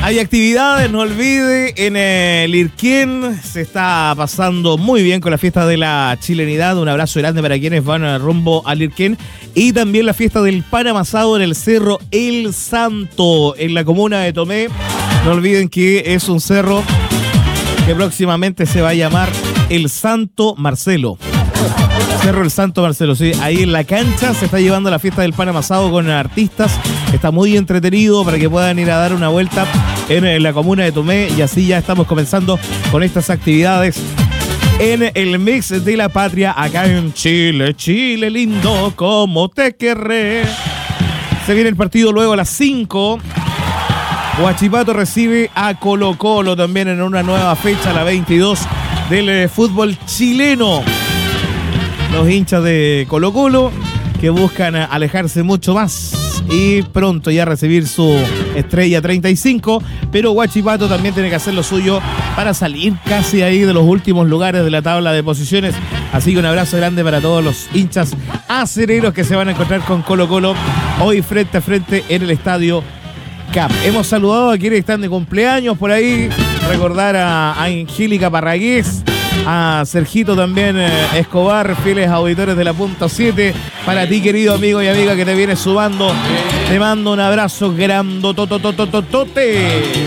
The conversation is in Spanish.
Hay actividades, no olvide, en el Irquén se está pasando muy bien con la fiesta de la chilenidad. Un abrazo grande para quienes van rumbo al Irquén. Y también la fiesta del pan amasado en el Cerro El Santo, en la comuna de Tomé. No olviden que es un cerro que próximamente se va a llamar El Santo Marcelo. Cerro El Santo Marcelo, sí. Ahí en la cancha se está llevando la fiesta del pan amasado con artistas. Está muy entretenido para que puedan ir a dar una vuelta en la comuna de Tomé. Y así ya estamos comenzando con estas actividades en el mix de la patria acá en Chile. Chile lindo, como te querré. Se viene el partido luego a las 5. Huachipato recibe a Colo Colo también en una nueva fecha, la 22 del fútbol chileno. Los hinchas de Colo Colo que buscan alejarse mucho más y pronto ya recibir su estrella 35, pero Huachipato también tiene que hacer lo suyo para salir casi ahí de los últimos lugares de la tabla de posiciones. Así que un abrazo grande para todos los hinchas acereros que se van a encontrar con Colo Colo hoy frente a frente en el estadio Cap. Hemos saludado a quienes están de cumpleaños por ahí, recordar a Angélica Parragués, a Sergito también Escobar, fieles auditores de la Punta 7. Para ti, querido amigo y amiga que te vienes subando, te mando un abrazo grandotototototote.